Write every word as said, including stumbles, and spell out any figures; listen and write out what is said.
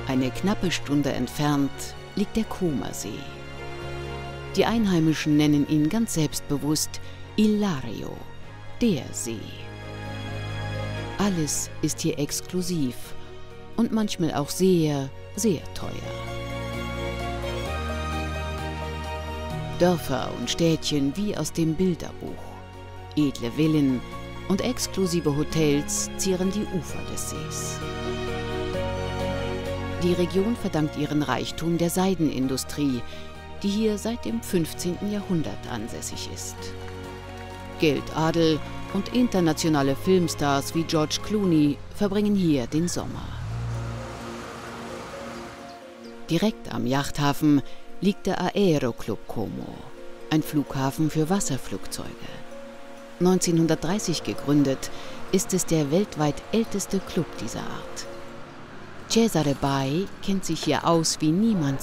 Eine knappe Stunde entfernt liegt der Comersee. Die Einheimischen nennen ihn ganz selbstbewusst Il Lario, der See. Alles ist hier exklusiv und manchmal auch sehr, sehr teuer. Dörfer und Städtchen wie aus dem Bilderbuch. Edle Villen und exklusive Hotels zieren die Ufer des Sees. Die Region verdankt ihren Reichtum der Seidenindustrie, die hier seit dem fünfzehnten Jahrhundert ansässig ist. Geld, Adel und internationale Filmstars wie George Clooney verbringen hier den Sommer. Direkt am Yachthafen liegt der Aeroclub Como, ein Flughafen für Wasserflugzeuge. neunzehnhundertdreißig gegründet, ist es der weltweit älteste Club dieser Art. Cesare Bai kennt sich hier aus wie niemand